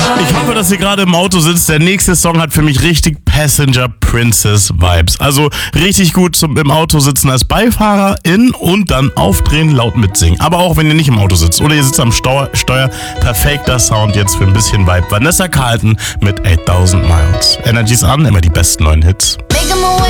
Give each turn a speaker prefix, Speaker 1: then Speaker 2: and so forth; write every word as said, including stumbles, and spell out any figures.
Speaker 1: Ich hoffe, dass ihr gerade im Auto sitzt. Der nächste Song hat für mich richtig Passenger Princess Vibes. Also richtig gut zum im Auto sitzen als Beifahrerin und dann aufdrehen, laut mitsingen. Aber auch wenn ihr nicht im Auto sitzt oder ihr sitzt am Steuer, Steuer perfekter Sound jetzt für ein bisschen Vibe. Vanessa Carlton mit achttausend Miles. Energies an, immer die besten neuen Hits.